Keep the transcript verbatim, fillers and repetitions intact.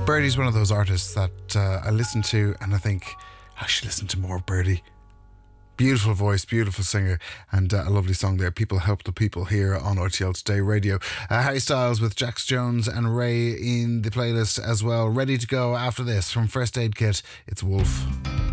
Birdie's one of those artists that uh, I listen to and I think I should listen to more of Birdie. Beautiful voice, beautiful singer, and uh, a lovely song there. People Help the People here on R T L Today Radio. Uh, Harry Styles with Jax Jones and Ray in the playlist as well. Ready to go after this from First Aid Kit. It's Wolf.